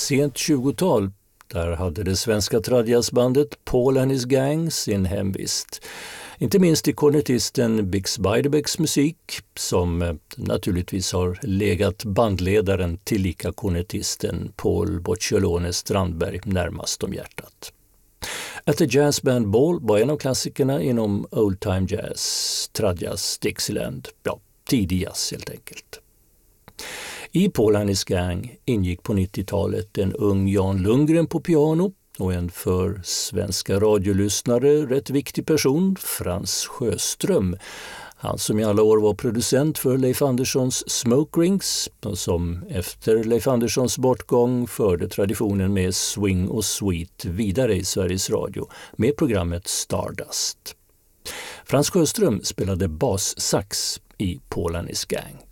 sent 20-tal. Där hade det svenska tradjazzbandet Paul and his Gang sin hemvist. Inte minst i kornetisten Bix Beiderbecks musik, som naturligtvis har legat bandledaren tillika kornetisten Paul Bocciolone Strandberg närmast om hjärtat. At the Jazz Band Ball var en av klassikerna inom old time jazz, tradjazz, Dixieland, tidig jazz helt enkelt. I Paul and his Gang ingick på 90-talet en ung Jan Lundgren på piano och en för svenska radiolyssnare rätt viktig person, Frans Sjöström. Han som i alla år var producent för Leif Anderssons Smoke Rings och som efter Leif Anderssons bortgång förde traditionen med swing och sweet vidare i Sveriges Radio med programmet Stardust. Frans Sjöström spelade bassax i Paul and his Gang.